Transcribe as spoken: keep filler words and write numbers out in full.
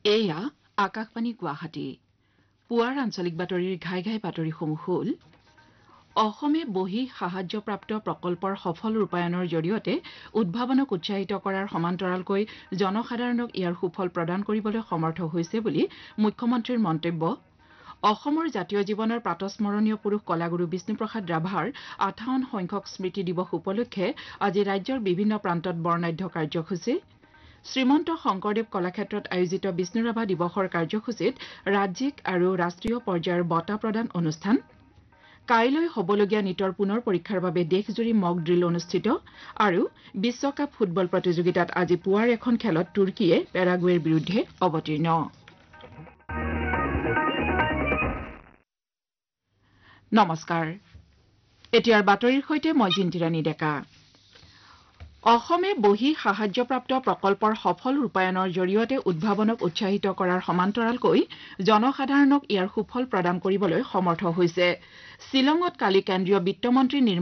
এয়া আকাশবাণী গুৱাহাটী পুৱাৰ আঞ্চলিক বাতৰিৰ ঘাই ঘাই বাতৰিসমূহ হ'ল অসমে বহি সাহায্যপ্ৰাপ্ত প্ৰকল্পৰ সফল ৰূপায়ণৰ জৰিয়তে উদ্ভাৱনক উৎসাহিত কৰাৰ সমান্তৰালকৈ জনসাধাৰণক ইয়াৰ সুফল প্ৰদান কৰিবলৈ সমৰ্থ হৈছে বুলি মুখ্যমন্ত্ৰীৰ মন্তব্য অসমৰ জাতীয় জীৱনৰ প্ৰাতস্মৰণীয় পুৰুষ কলাগুৰু বিষ্ণুপ্ৰসাদ ৰাভাৰ আঠাৱন্ন সংখ্যক স্মৃতি দিৱস উপলক্ষে আজি ৰাজ্যৰ বিভিন্ন প্ৰান্তত বৰ্ণাঢ্য কাৰ্যসূচী শ্ৰীমন্ত শংকৰদেৱ কলাক্ষেত্ৰত আয়োজিত বিষ্ণু ৰাভা দিৱসৰ কাৰ্যসূচীত ৰাজ্যিক আৰু ৰাষ্ট্ৰীয় পৰ্যায়ৰ বঁটা প্ৰদান অনুষ্ঠান কাইলৈ হ'বলগীয়া নিটৰ পুনৰ পৰীক্ষাৰ বাবে দেশজুৰি মক ড্ৰিল অনুষ্ঠিত আৰু বিশ্বকাপ ফুটবল প্ৰতিযোগিতাত আজি পুৱাৰ এখন খেলত তুৰ্কীয়ে পেৰাগুৱেৰ বিৰুদ্ধে অৱতীৰ্ণ নমস্কাৰ এতিয়াৰ বাতৰিৰ সৈতে মই জিন্তিৰাণী ডেকা অসমে বহি সাহায্যপ্ৰাপ্ত প্ৰকল্পৰ সফল ৰূপায়ণৰ জৰিয়তে উদ্ভাৱনক উৎসাহিত কৰাৰ সমান্তৰালকৈ জনসাধাৰণক ইয়াৰ সুফল প্ৰদান কৰিবলৈ সমৰ্থ হৈছে শ্বিলঙত কালি কেন্দ্ৰীয় বিত্তমন্ত্ৰী